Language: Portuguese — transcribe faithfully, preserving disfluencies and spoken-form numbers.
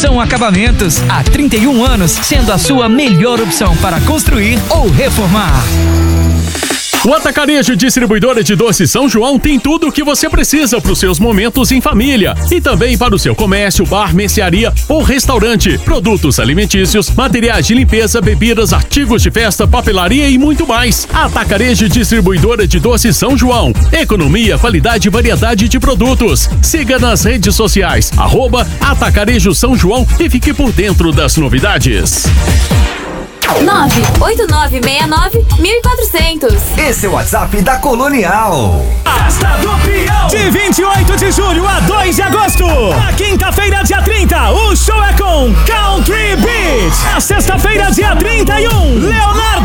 Construção Acabamentos. Há trinta e um anos, sendo a sua melhor opção para construir ou reformar. O Atacarejo Distribuidora de Doces São João tem tudo o que você precisa para os seus momentos em família e também para o seu comércio, bar, mercearia ou restaurante. Produtos alimentícios, materiais de limpeza, bebidas, artigos de festa, papelaria e muito mais. Atacarejo Distribuidora de Doces São João. Economia, qualidade e variedade de produtos. Siga nas redes sociais, arroba Atacarejo São João e fique por dentro das novidades. nove oito nove seis nove mil e quatrocentos. Esse é o WhatsApp da Colonial. Festa do Peão. De vinte e oito de julho a dois de agosto. Na quinta-feira, dia trinta, o show é com Country Beat. Na sexta-feira, dia trinta e um, Leonardo